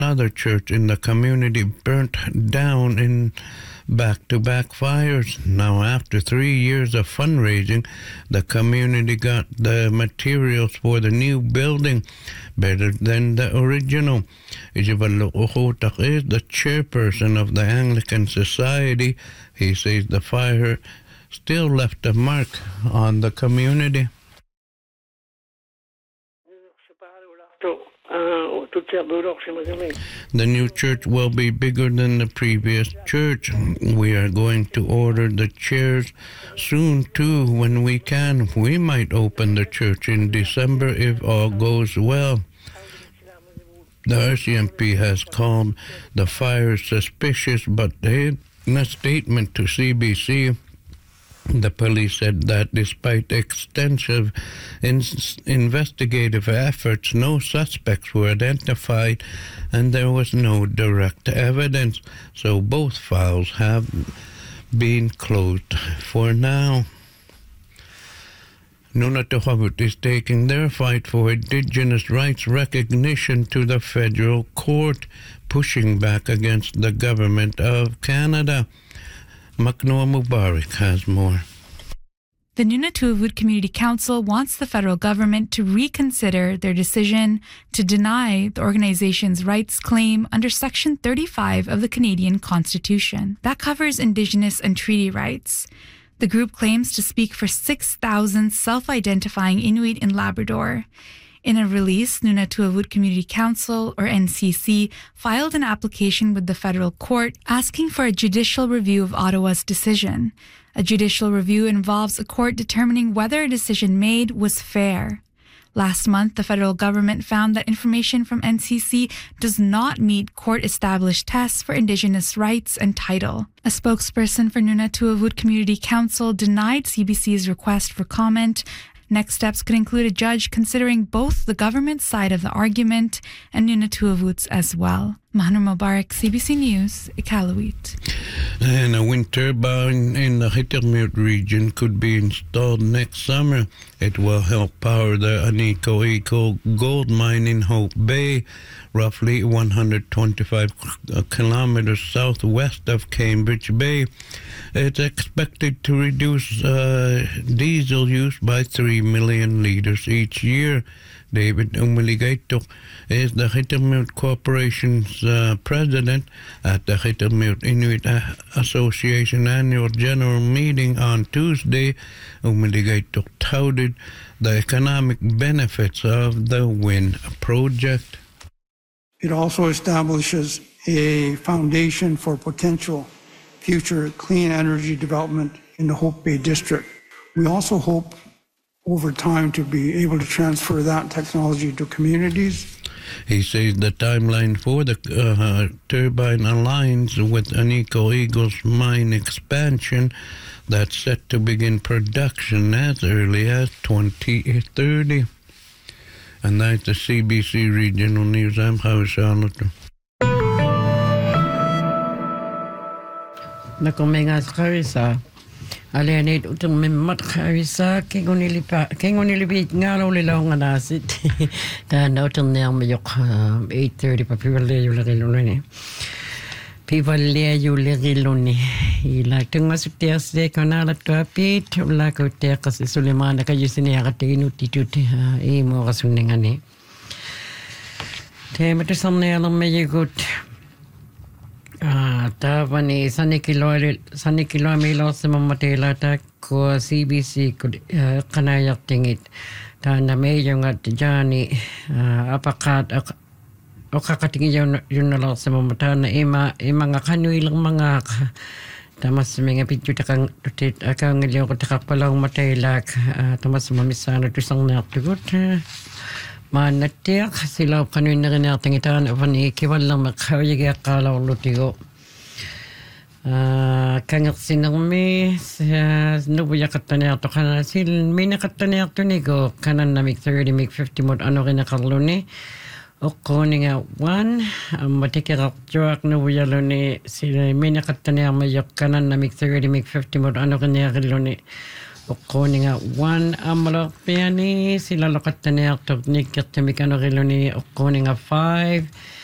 another church in the community burnt down in back-to-back fires. Now, after 3 years of fundraising, the community got the materials for the new building better than the original. Isabel Ohotak is the chairperson of the Anglican Society. He says the fire still left a mark on the community. The new church will be bigger than the previous church. We are going to order the chairs soon too when we can. We might open the church in December if all goes well. The RCMP has called the fire suspicious, but in a statement to CBC, the police said that despite extensive investigative efforts, no suspects were identified and there was no direct evidence. So both files have been closed for now. Nunatuqavut is taking their fight for Indigenous rights recognition to the federal court, pushing back against the government of Canada. Maknoa Mubarak has more. The Nunatuavut Community Council wants the federal government to reconsider their decision to deny the organization's rights claim under Section 35 of the Canadian Constitution. That covers Indigenous and treaty rights. The group claims to speak for 6,000 self-identifying Inuit in Labrador. In a release, Nunatuavut Community Council, or NCC, filed an application with the federal court asking for a judicial review of Ottawa's decision. A judicial review involves a court determining whether a decision made was fair. Last month, the federal government found that information from NCC does not meet court-established tests for Indigenous rights and title. A spokesperson for Nunatuavut Community Council denied CBC's request for comment. Next steps could include a judge considering both the government's side of the argument and Nunatuavut's as well. Mahanur Mubarak, CBC News, Iqaluit. And a wind turbine in the Hitternmute region could be installed next summer. It will help power the Anico Eco gold mine in Hope Bay, roughly 125 kilometers southwest of Cambridge Bay. It's expected to reduce diesel use by 3 million liters each year. David Umiligaito is the Hitternmute Corporation's president at the Hitternmute Inuit Association annual general meeting on Tuesday. Umiligaito touted the economic benefits of the wind project. It also establishes a foundation for potential future clean energy development in the Hope Bay District. We also hope over time to be able to transfer that technology to communities. He says the timeline for the turbine aligns with Anico Eagle's mine expansion that's set to begin production as early as 2030. And that's the CBC Regional News. I'm Howard Charlotte. Nakomengas Karisa. Alianate utang memmat Karisa, Kingonilipi Ngalo Lilong and Acid. Then out on the 8:30 popularly you let people lay you legiloni. He like to Masutia, they can all to a pit, like a Tekas Suleiman, like a Yusinati, Nutituti, Emo Suningani. Tame to some nail on me good. Tavani Sunny Kilo Milos Mamatela ko CBC could kanayakting it. Tana mayong at Johnny apakat okakating yun na lang sa mamatana mga kanuilang mga tamas mga picture takang tutit akang ngilyo ko takapalaw mataylak tamas mamisano tusang naktugot manatiyak sila kanuin na rin natin itaan apan ikiwan lang makawiyag akalaw lutigo kangat sinang mi nubuya katanayato kana sil may nakatanayato nigo kanan na mig 30 mig 50 mod ano rin nakaluni Oko nga 1, matikirap juak nubuya luni sila may nakatanayang mayok kanan na mig 30 mig 50 mod ano rin nakaluni Oko nga 1, amalok piyani sila lokat tanayang toknik at tamikano rin luni Oko nga 5